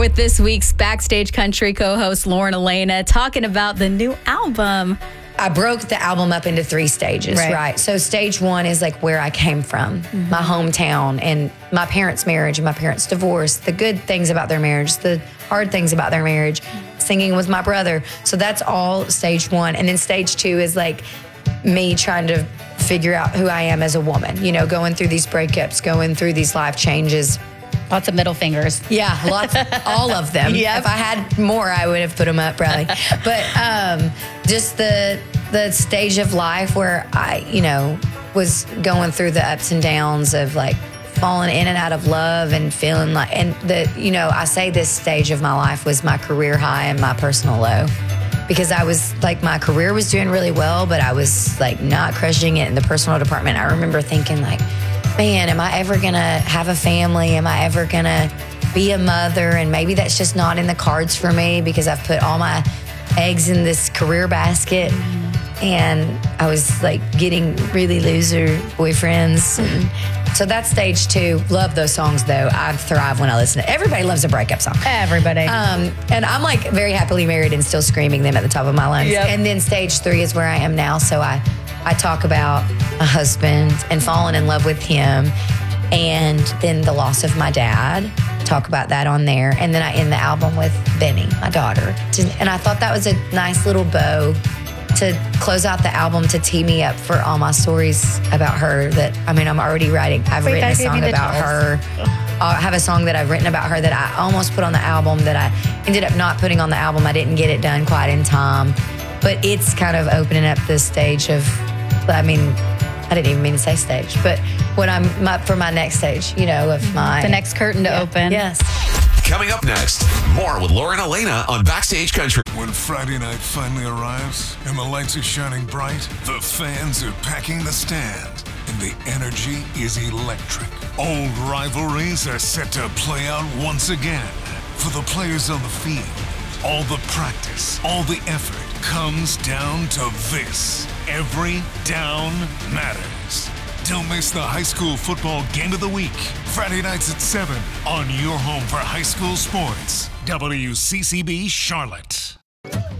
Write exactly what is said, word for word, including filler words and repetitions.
with this week's Backstage Country co-host Lauren Alaina, talking about the new album. I broke the album up into three stages, right? right? So stage one is like where I came from, mm-hmm. my hometown, and my parents' marriage and my parents' divorce, the good things about their marriage, the hard things about their marriage, singing with my brother. So that's all stage one. And then stage two is like me trying to figure out who I am as a woman, you know, going through these breakups, going through these life changes. Lots of middle fingers. Yeah, lots, all of them. Yep. If I had more, I would have put them up, probably. But um, just the the stage of life where I, you know, was going through the ups and downs of like falling in and out of love and feeling like, and the, you know, I say this stage of my life was my career high and my personal low. Because I was like, my career was doing really well, but I was like not crushing it in the personal department. I remember thinking like, man, am I ever gonna have a family? Am I ever gonna be a mother? And maybe that's just not in the cards for me because I've put all my eggs in this career basket. And I was like getting really loser boyfriends. And so that's stage two. Love those songs though. I thrive when I listen to it. Everybody loves a breakup song. Everybody. Um, and I'm like very happily married and still screaming them at the top of my lungs. Yep. And then stage three is where I am now. So I I talk about a husband and falling in love with him, and then the loss of my dad. Talk about that on there. And then I end the album with Benny, my daughter. And I thought that was a nice little bow to close out the album, to tee me up for all my stories about her that, I mean, I'm already writing. I've Wait, written a song about her. I have a song that I've written about her that I almost put on the album that I ended up not putting on the album. I didn't get it done quite in time. But it's kind of opening up this stage of, I mean, I didn't even mean to say stage, but what I'm my, for my next stage, you know, of my the next curtain to yeah, open. Yes. Coming up next, more with Lauren Alaina on Backstage Country. When Friday night finally arrives and the lights are shining bright, the fans are packing the stand, and the energy is electric. Old rivalries are set to play out once again. For the players on the field, all the practice, all the effort comes down to this. Every down matters. Don't miss the high school football game of the week. Friday nights at seven on your home for high school sports. W C C B Charlotte.